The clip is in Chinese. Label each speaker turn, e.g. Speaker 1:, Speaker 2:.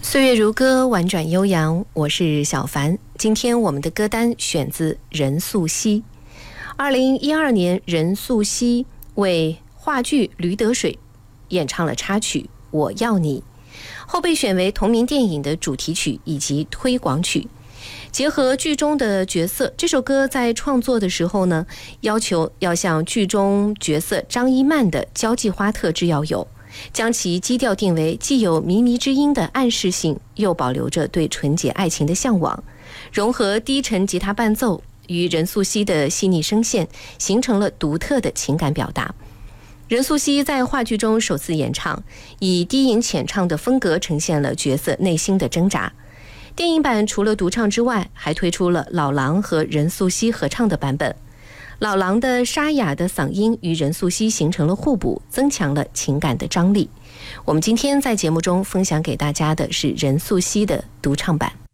Speaker 1: 岁月如歌，婉转悠扬。我是小凡。今天我们的歌单选自任素汐。2012年，任素汐为话剧《驴得水》演唱了插曲《我要你》，后被选为同名电影的主题曲以及推广曲。结合剧中的角色，这首歌在创作的时候呢，要求要像剧中角色张一曼的交际花特质要有，将其基调定为既有靡靡之音的暗示性，又保留着对纯洁爱情的向往，融合低沉吉他伴奏与任素汐的细腻声线，形成了独特的情感表达。任素汐在话剧中首次演唱，以低吟浅唱的风格呈现了角色内心的挣扎。电影版除了独唱之外，还推出了老狼和任素汐合唱的版本。老狼的沙哑的嗓音与任素汐形成了互补，增强了情感的张力。我们今天在节目中分享给大家的是任素汐的独唱版。